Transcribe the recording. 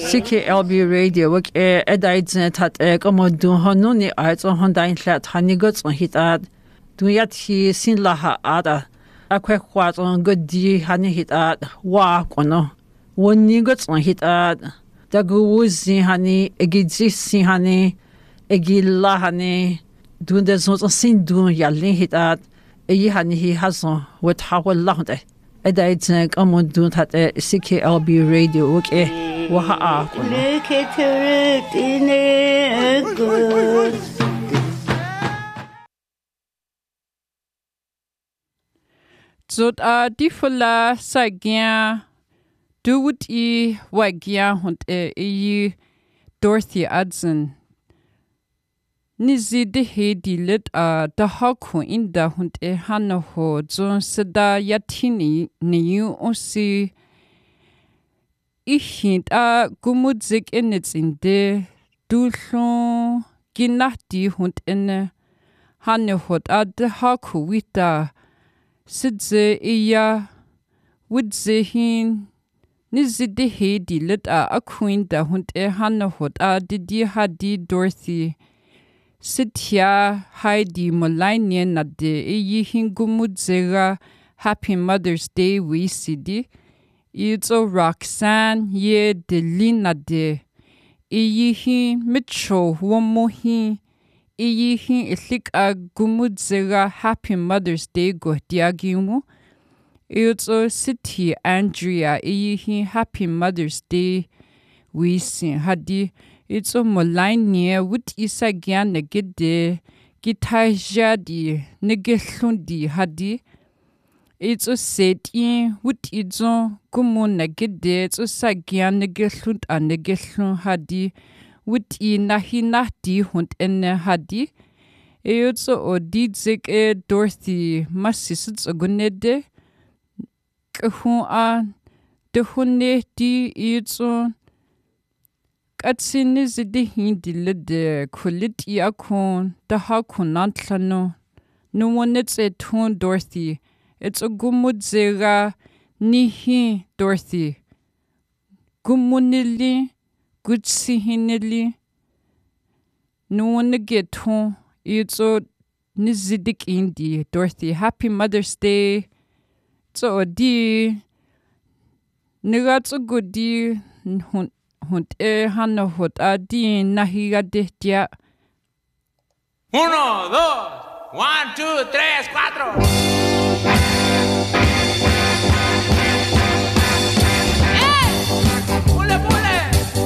CKLB Radio work edaidzne tat komodun honuni aizo hondain hlat hanigots on hitat duyat hi sin laha ada akwe kwat on godi hani hitat wa kono wonigots on hitat daguzi hani egizisi hani egilla hani dunde zon sin dun yallin hitat eyi hani hi hazon wat hawallahde edaidzne komodun tat CKLB Radio work Waha Look at her in a good. Zot die volla sagien doet wagia hond Dorothy Adson. Nizi de hedi lit da hako inda hond hanaho zon sada yatini niu osi Ich gumudzik inits in de dulon ginahti hund inne hanne hot de haku wita sidze iya wudze hin nizide hedi lit aquin da hund hanne hot di hadi Dorothy sitya Heidi Molainien na de hin gumudzera Happy Mother's Day we sidi Izo Roxanne ye de lina de iyihi mitcho womohi iyihi ilik gumudzera Happy Mother's Day go diagimu Izo City Andrea iyihi Happy Mother's Day wisin hadi Izo Molainie wut isa gyan negede gitajadi negelundi hadi It's a set in wood idzo gumun negede it's a sagian negelunt and negelun hadi wood in nahinati hunt enne hadi Eotso o didzik Dorothy masisits a gunede kahun de hunne di itso katsini zidi hindi lede kulit yakun da hakun nantlano no one it's a tune Dorothy It's a gumudzera nihi Dorothy. Gumunili, gudsihinili. No one get home. It's a nizidik indi Dorothy. Happy Mother's Day. So di nigat's a good di hunt hana hot adi nahiga dehtia. 1, 2, 1, 2, 3, 4.